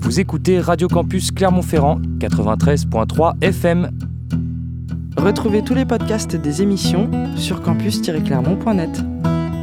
Vous écoutez Radio Campus Clermont-Ferrand, 93.3 FM. Retrouvez tous les podcasts des émissions sur campus-clermont.net.